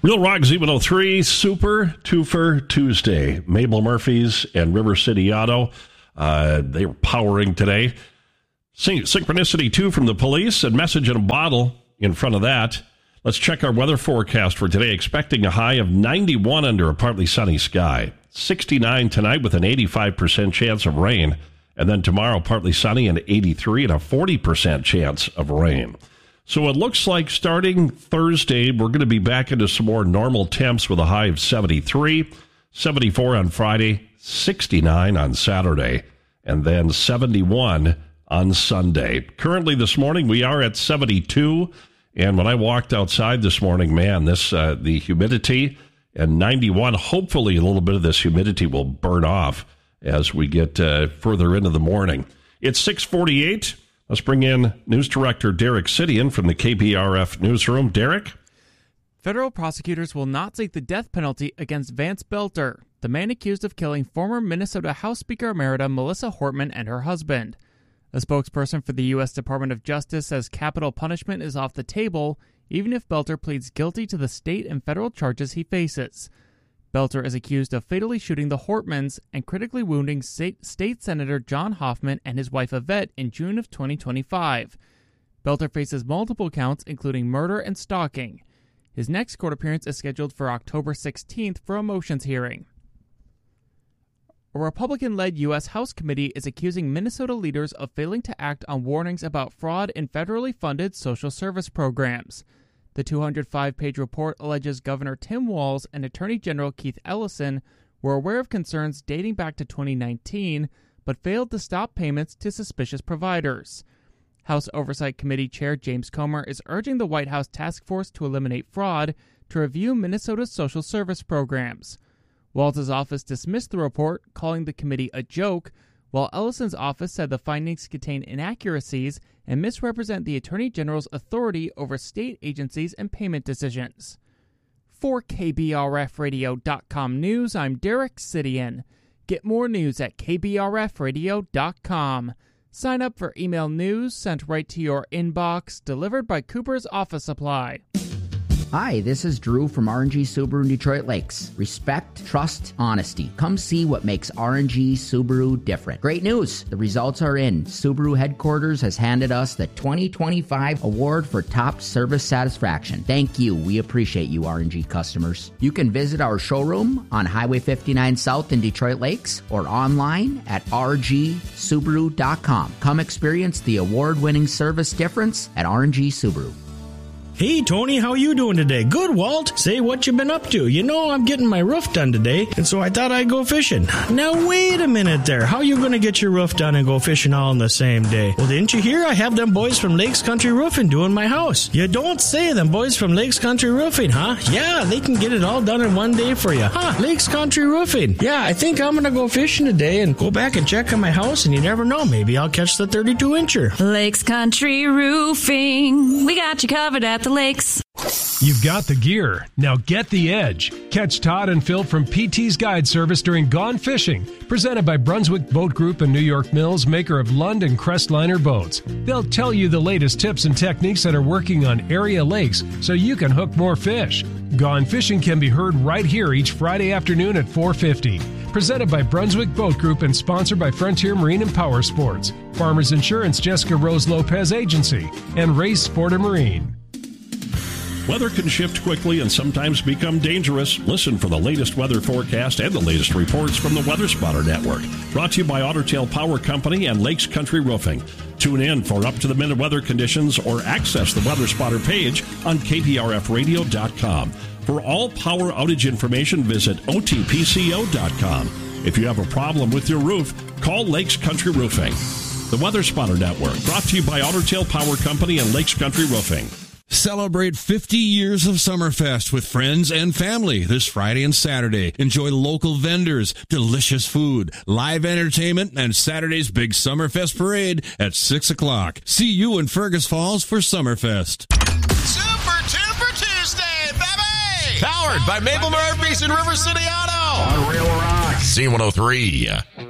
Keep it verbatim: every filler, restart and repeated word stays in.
Real Rock Z one oh three, Super Twofer Tuesday. Mabel Murphy's and River City Auto, uh, they were powering today. Syn- Synchronicity two from the Police and Message in a Bottle in front of that. Let's check our weather forecast for today. Expecting a high of ninety-one under a partly sunny sky. sixty-nine tonight with an eighty-five percent chance of rain. And then tomorrow, partly sunny and eighty-three and a forty percent chance of rain. So it looks like starting Thursday, we're going to be back into some more normal temps with a high of seventy-three, seventy-four on Friday, sixty-nine on Saturday, and then seventy-one on Sunday. Currently this morning, we are at seventy-two. And when I walked outside this morning, man, this uh, the humidity and ninety-one, hopefully a little bit of this humidity will burn off as we get uh, further into the morning. It's six forty-eight. Let's bring in News Director Derek Sidian from the K B R F Newsroom. Derek? Federal prosecutors will not seek the death penalty against Vance Belter, the man accused of killing former Minnesota House Speaker Emerita Melissa Hortman and her husband. A spokesperson for the U S Department of Justice says capital punishment is off the table, even if Belter pleads guilty to the state and federal charges he faces. Belter is accused of fatally shooting the Hortmans and critically wounding State, State Senator John Hoffman and his wife Yvette in June of twenty twenty-five. Belter faces multiple counts, including murder and stalking. His next court appearance is scheduled for October sixteenth for a motions hearing. A Republican-led U S House committee is accusing Minnesota leaders of failing to act on warnings about fraud in federally funded social service programs. The two hundred five page report alleges Governor Tim Walz and Attorney General Keith Ellison were aware of concerns dating back to twenty nineteen, but failed to stop payments to suspicious providers. House Oversight Committee Chair James Comer is urging the White House Task Force to Eliminate Fraud to review Minnesota's social service programs. Walz's office dismissed the report, calling the committee a joke, while Ellison's office said the findings contain inaccuracies and misrepresent the Attorney General's authority over state agencies and payment decisions. For K B R F radio dot com News, I'm Derek Sidian. Get more news at K B R F radio dot com. Sign up for email news sent right to your inbox, delivered by Cooper's Office Supply. Hi, this is Drew from R and G Subaru in Detroit Lakes. Respect, trust, honesty. Come see what makes R and G Subaru different. Great news! The results are in. Subaru headquarters has handed us the twenty twenty-five award for top service satisfaction. Thank you. We appreciate you, R and G customers. You can visit our showroom on Highway fifty-nine South in Detroit Lakes or online at r g subaru dot com. Come experience the award-winning service difference at R and G Subaru. Hey, Tony, how you doing today? Good, Walt. Say what you been up to. You know I'm getting my roof done today, and so I thought I'd go fishing. Now, wait a minute there. How you going to get your roof done and go fishing all in the same day? Well, didn't you hear I have them boys from Lakes Country Roofing doing my house? You don't say them boys from Lakes Country Roofing, huh? Yeah, they can get it all done in one day for you. Huh, Lakes Country Roofing. Yeah, I think I'm going to go fishing today and go back and check on my house, and you never know. Maybe I'll catch the thirty-two incher. Lakes Country Roofing. We got you covered at the lakes. You've got the gear. Now get the edge. Catch Todd and Phil from P T's Guide Service during Gone Fishing, presented by Brunswick Boat Group and New York Mills, maker of Lund and Crestliner boats. They'll tell you the latest tips and techniques that are working on area lakes so you can hook more fish. Gone Fishing can be heard right here each Friday afternoon at four fifty. Presented by Brunswick Boat Group and sponsored by Frontier Marine and Power Sports, Farmers Insurance, Jessica Rose Lopez Agency, and Race Sport and Marine. Weather can shift quickly and sometimes become dangerous. Listen for the latest weather forecast and the latest reports from the Weather Spotter Network. Brought to you by Otter Tail Power Company and Lakes Country Roofing. Tune in for up-to-the-minute weather conditions or access the Weather Spotter page on K B R F radio dot com. For all power outage information, visit O T P C O dot com. If you have a problem with your roof, call Lakes Country Roofing. The Weather Spotter Network, brought to you by Otter Tail Power Company and Lakes Country Roofing. Celebrate fifty years of Summerfest with friends and family this Friday and Saturday. Enjoy local vendors, delicious food, live entertainment, and Saturday's big Summerfest parade at six o'clock. See you in Fergus Falls for Summerfest. Super Tuber Tuesday, baby! Powered by Mabel Murphy's and River City Auto. On Real Rock. Z one oh three.